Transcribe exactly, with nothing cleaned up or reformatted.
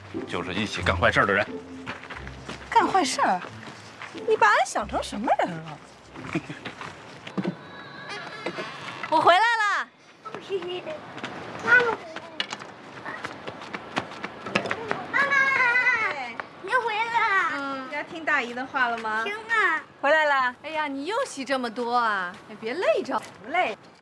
就是一起干坏事的人。 干坏事儿？你把俺想成什么人了？ 我回来了。 妈妈，妈妈，你回来了。 嗯，要听大姨的话了吗？ 听啊。 回来了。 哎呀，你又洗这么多啊？哎，别累着。 不累，